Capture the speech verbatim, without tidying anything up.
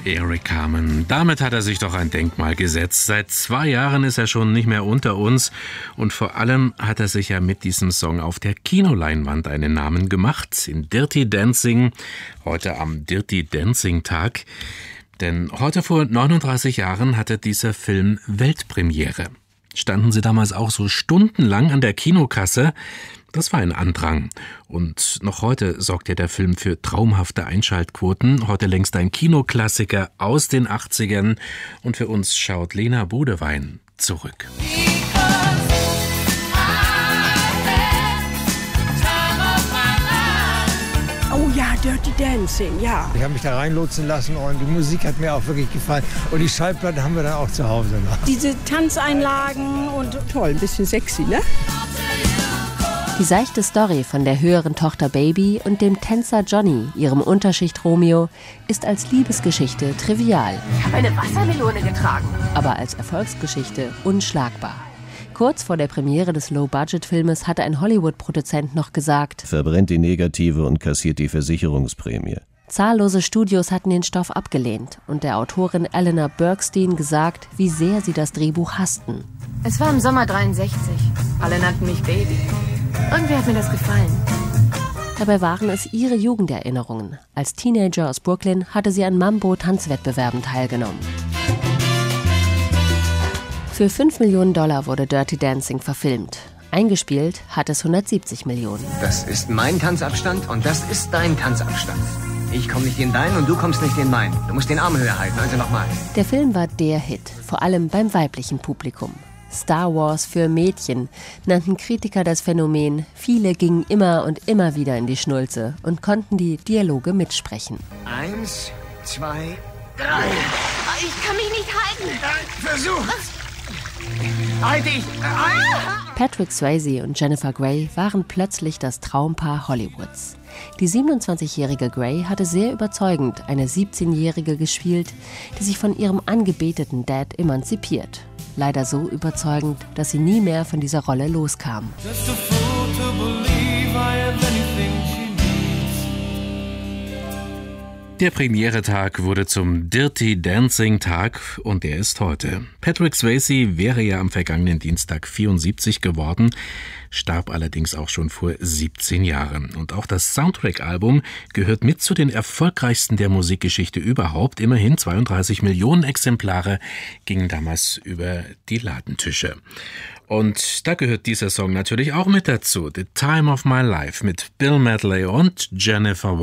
Eric Carmen. Damit hat er sich doch ein Denkmal gesetzt. Seit zwei Jahren ist er schon nicht mehr unter uns. Und vor allem hat er sich ja mit diesem Song auf der Kinoleinwand einen Namen gemacht. In Dirty Dancing, heute am Dirty Dancing Tag. Denn heute vor neununddreißig Jahren hatte dieser Film Weltpremiere. Standen Sie damals auch so stundenlang an der Kinokasse? Das war ein Andrang. Und noch heute sorgt ja der Film für traumhafte Einschaltquoten. Heute längst ein Kinoklassiker aus den achtzigern. Und für uns schaut Lena Bodewein zurück. Oh ja, Dirty Dancing, ja. Ich habe mich da reinlotsen lassen und die Musik hat mir auch wirklich gefallen. Und die Schallplatte haben wir dann auch zu Hause noch. Diese Tanzeinlagen und toll, ein bisschen sexy, ne? Die seichte Story von der höheren Tochter Baby und dem Tänzer Johnny, ihrem Unterschicht Romeo, ist als Liebesgeschichte trivial. Ich habe eine Wassermelone getragen. Aber als Erfolgsgeschichte unschlagbar. Kurz vor der Premiere des Low-Budget-Filmes hatte ein Hollywood-Produzent noch gesagt: Verbrennt die Negative und kassiert die Versicherungsprämie. Zahllose Studios hatten den Stoff abgelehnt und der Autorin Eleanor Bergstein gesagt, wie sehr sie das Drehbuch hassten. Es war im Sommer dreiundsechzig. Alle nannten mich Baby. Irgendwie hat mir das gefallen. Dabei waren es ihre Jugenderinnerungen. Als Teenager aus Brooklyn hatte sie an Mambo-Tanzwettbewerben teilgenommen. Für fünf Millionen Dollar wurde Dirty Dancing verfilmt. Eingespielt hat es hundertsiebzig Millionen. Das ist mein Tanzabstand und das ist dein Tanzabstand. Ich komme nicht in deinen und du kommst nicht in meinen. Du musst den Arm höher halten, also nochmal. Der Film war der Hit, vor allem beim weiblichen Publikum. Star Wars für Mädchen, nannten Kritiker das Phänomen. Viele gingen immer und immer wieder in die Schnulze und konnten die Dialoge mitsprechen. Eins, zwei, drei. Ich kann mich nicht halten. Versuch. Halt dich. Patrick Swayze und Jennifer Grey waren plötzlich das Traumpaar Hollywoods. Die siebenundzwanzigjährige Grey hatte sehr überzeugend eine siebzehnjährige gespielt, die sich von ihrem angebeteten Dad emanzipiert. Leider so überzeugend, dass sie nie mehr von dieser Rolle loskam. Der Premieretag wurde zum Dirty Dancing Tag und der ist heute. Patrick Swayze wäre ja am vergangenen Dienstag vierundsiebzig geworden, starb allerdings auch schon vor siebzehn Jahren. Und auch das Soundtrack-Album gehört mit zu den erfolgreichsten der Musikgeschichte überhaupt. Immerhin zweiunddreißig Millionen Exemplare gingen damals über die Ladentische. Und da gehört dieser Song natürlich auch mit dazu. The Time of My Life mit Bill Medley und Jennifer